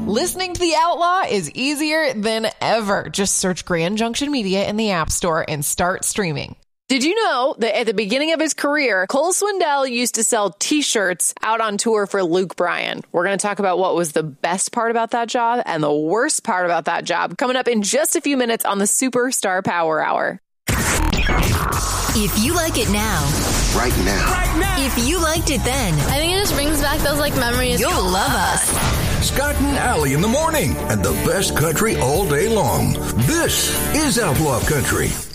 Listening to The Outlaw is easier than ever. Just search Grand Junction Media in the App Store and start streaming. Did you know that at the beginning of his career, Cole Swindell used to sell T-shirts out on tour for Luke Bryan? We're going to talk about what was the best part about that job and the worst part about that job coming up in just a few minutes on the Superstar Power Hour. If you like it now, right now. If you liked it then, I think it just brings back those memories. You'll love us. Scott and Allie in the morning and the best country all day long. This is Outlaw Country.